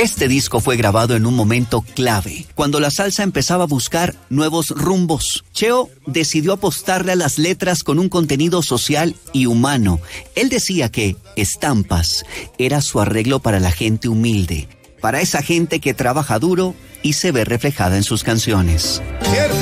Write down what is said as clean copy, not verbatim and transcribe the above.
Este disco fue grabado en un momento clave, cuando la salsa empezaba a buscar nuevos rumbos. Cheo decidió apostarle a las letras con un contenido social y humano. Él decía que Estampas era su arreglo para la gente humilde, para esa gente que trabaja duro y se ve reflejada en sus canciones.